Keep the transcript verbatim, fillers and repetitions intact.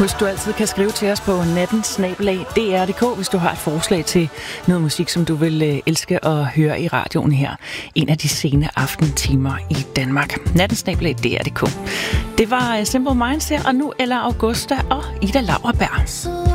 Husk, du altid kan skrive til os på natten snabel-a d r punktum d k, hvis du har et forslag til noget musik, som du vil elske at høre i radioen her en af de sene aftentimer i Danmark. natten snabel-a d r punktum d k. Det var Simple Minds her, og nu Ella Augusta og Ida Lauerberg.